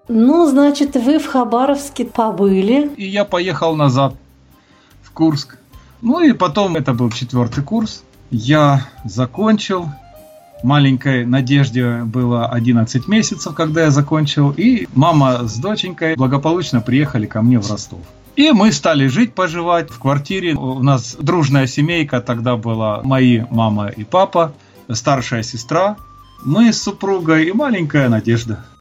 Ну, значит, вы в Хабаровске побыли. И я поехал назад в Курск. Ну и потом, это был 4-й курс. Я закончил. Маленькой Надежде было 11 месяцев, когда я закончил. И мама с доченькой благополучно приехали ко мне в Ростов. И мы стали жить, поживать в квартире. У нас дружная семейка тогда была. Мои мама и папа, старшая сестра, мы с супругой и маленькая Надежда.